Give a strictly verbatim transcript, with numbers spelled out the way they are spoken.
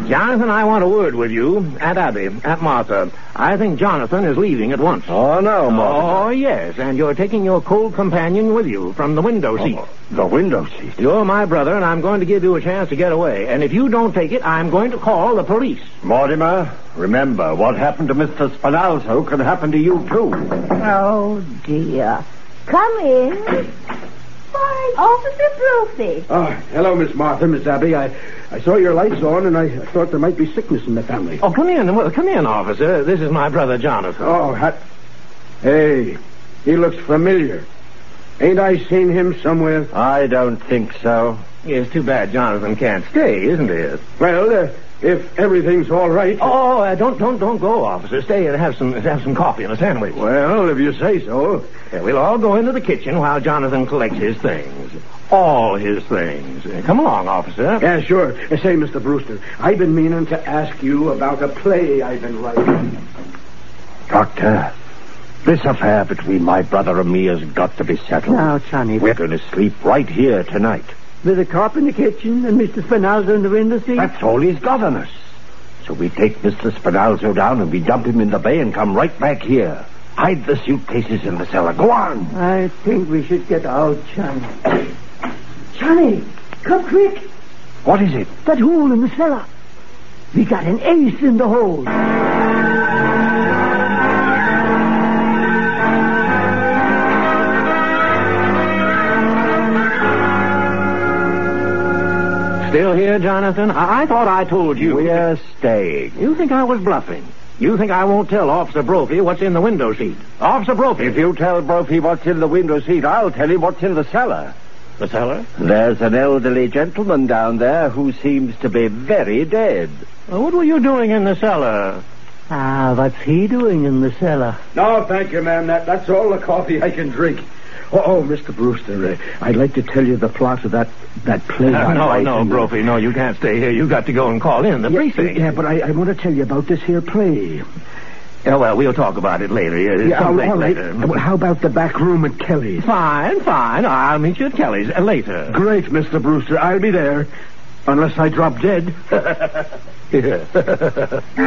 Jonathan, I want a word with you. Aunt Abby, Aunt Martha. I think Jonathan is leaving at once. Oh, no, Martha. Oh, yes, and you're taking your cold companion with you from the window seat. Oh, the window seat? You're my brother, and I'm going to give you a chance to get away. And if you don't take it, I'm going to call the police. Mortimer, remember, what happened to Mister Spinalzo can happen to you, too. Oh, dear. Come in. Why, Officer Brophy. Oh, hello, Miss Martha, Miss Abby. I, I saw your lights on, and I, I thought there might be sickness in the family. Oh, come in. Well, come in, officer. This is my brother, Jonathan. Oh, ha- hey, he looks familiar. Ain't I seen him somewhere? I don't think so. It's too bad Jonathan can't stay, isn't it? Well, uh, if everything's all right. Oh, uh, don't, don't, don't go, officer. Stay and have some, have some coffee and a sandwich. Well, if you say so. Yeah, we'll all go into the kitchen while Jonathan collects his things. All his things. Uh, come along, officer. Yeah, sure. Uh, say, Mister Brewster, I've been meaning to ask you about a play I've been writing. Doctor, this affair between my brother and me has got to be settled. Now, Sonny. We're going to sleep right here tonight. With a cop in the kitchen and Mister Spinalzo in the window seat? That's all he's got on us. So we take Mister Spinalzo down and we dump him in the bay and come right back here. Hide the suitcases in the cellar. Go on. I think we should get out, Johnny. Johnny, come quick. What is it? That hole in the cellar. We got an ace in the hole. Still here, Jonathan? I-, I thought I told you. We're staying. You think I was bluffing? You think I won't tell Officer Brophy what's in the window seat? Officer Brophy. If you tell Brophy what's in the window seat, I'll tell him what's in the cellar. The cellar? There's an elderly gentleman down there who seems to be very dead. Well, what were you doing in the cellar? Ah, what's he doing in the cellar? No, thank you, ma'am. That, that's all the coffee I can drink. Oh, oh Mister Brewster, uh, I'd like to tell you the plot of that, that play. Uh, no, I'm no, writing. Brophy, no, you can't stay here. You got to go and call in the yeah, precinct. Yeah, but I, I want to tell you about this here play. Yeah, well, we'll talk about it later. Yeah, Yeah, all, someplace all right. later. Well, how about the back room at Kelly's? Fine, fine. I'll meet you at Kelly's uh, later. Great, Mister Brewster. I'll be there. Unless I drop dead. Yeah.